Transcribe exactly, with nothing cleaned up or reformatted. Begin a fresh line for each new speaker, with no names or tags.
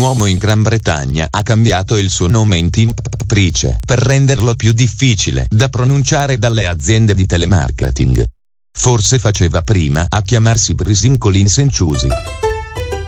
uomo in Gran Bretagna ha cambiato il suo nome in Tim Price per renderlo più difficile da pronunciare dalle aziende di telemarketing. Forse faceva prima a chiamarsi Prisin Collins and Choosy.